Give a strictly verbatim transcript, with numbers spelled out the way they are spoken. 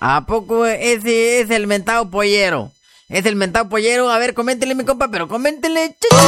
¿A poco ese es el mentado pollero? Es el mentado pollero. A ver, coméntele, mi compa, pero coméntele.